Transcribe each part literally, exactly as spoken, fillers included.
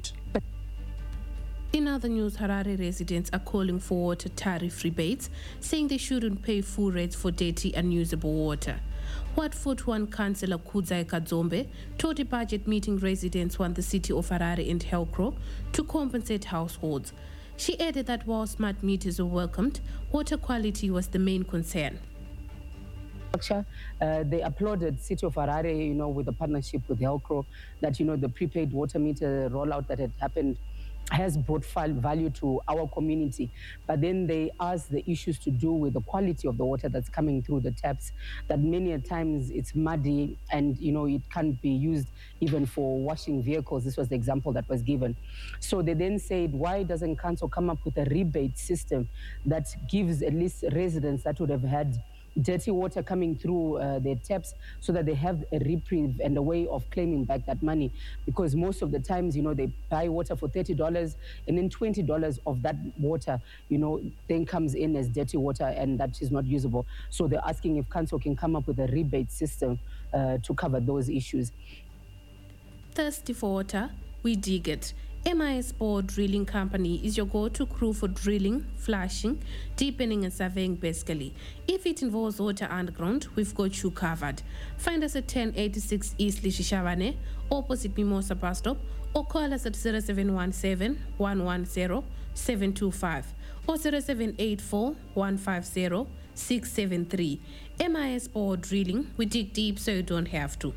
state. In other news, Harare residents are calling for water tariff rebates, saying they shouldn't pay full rates for dirty, unusable water. Ward forty-one Councillor Kudzai Kadzombe told a budget meeting residents want the city of Harare and Helcro to compensate households. She added that while smart meters were welcomed, water quality was the main concern. Uh, they applauded City of Harare, you know, with the partnership with Helcro, that, you know, the prepaid water meter rollout that had happened has brought value to our community. But then they asked the issues to do with the quality of the water that's coming through the taps, that many a times it's muddy and, you know, it can't be used even for washing vehicles. This was the example that was given. So they then said, why doesn't council come up with a rebate system that gives at least residents that would have had dirty water coming through uh, their taps, so that they have a reprieve and a way of claiming back that money? Because most of the times, you know, they buy water for thirty dollars, and then twenty dollars of that water, you know, then comes in as dirty water, and that is not usable. So they're asking if council can come up with a rebate system uh, to cover those issues. Thirsty for water? We dig it. M I S Bore Drilling Company is your go-to crew for drilling, flashing, deepening and surveying basically. If it involves water underground, we've got you covered. Find us at ten eighty-six East Lishishavane, opposite Mimosa bus stop, or call us at zero seven one seven, one one zero, seven two five or zero seven eight four, one five zero, six seven three. M I S Bore Drilling, we dig deep so you don't have to.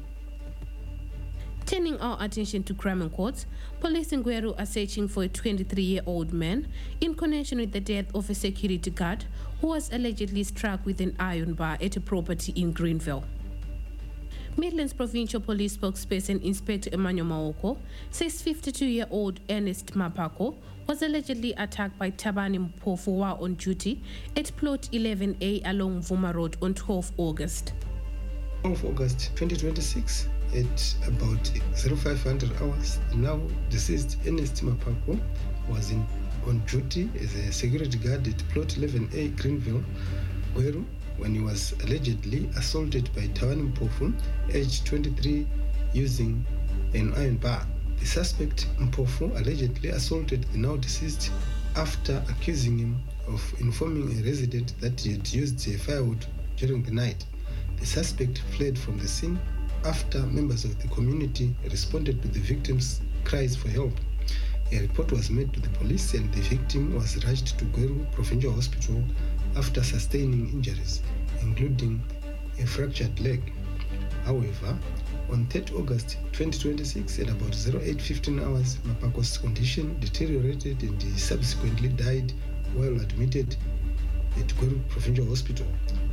Turning our attention to crime and courts, police in Gweru are searching for a twenty-three-year-old man in connection with the death of a security guard who was allegedly struck with an iron bar at a property in Greenville. Midlands Provincial Police spokesperson Inspector Emmanuel Maoko says fifty-two-year-old Ernest Mapako was allegedly attacked by Tabani Mpofu while on duty at Plot eleven A along Vuma Road on twelfth August. twelfth August twenty twenty-six at about oh five hundred hours, now deceased Ernest Mapako was in, on duty as a security guard at Plot eleven A Greenville, Gweru, when he was allegedly assaulted by Tabani Mpofu, aged twenty-three, using an iron bar. The suspect, Mpofu, allegedly assaulted the now deceased after accusing him of informing a resident that he had used a firewood during the night. The suspect fled from the scene after members of the community responded to the victim's cries for help. A report was made to the police and the victim was rushed to Gweru Provincial Hospital after sustaining injuries, including a fractured leg. However, on third August twenty twenty-six, at about oh eight fifteen hours, Mapako's condition deteriorated and he subsequently died while admitted at Gweru Provincial Hospital.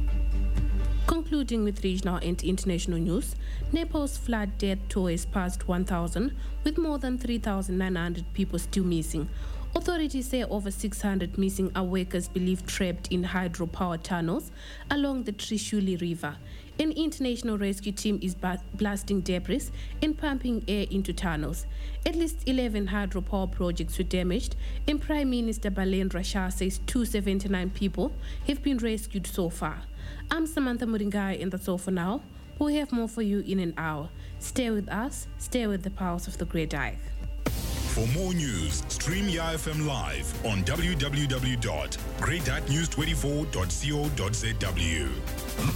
Concluding with regional and international news, Nepal's flood death toll has passed one thousand, with more than three thousand nine hundred people still missing. Authorities say over six hundred missing are workers believed trapped in hydropower tunnels along the Trishuli River. An international rescue team is blasting debris and pumping air into tunnels. At least eleven hydropower projects were damaged, and Prime Minister Balendra Shah says two hundred seventy-nine people have been rescued so far. I'm Samantha Muringai, and that's all for now. We'll have more for you in an hour. Stay with us, stay with the powers of the Great Dyke. For more news, stream Y F M live on w w w dot great news twenty-four dot co dot z w.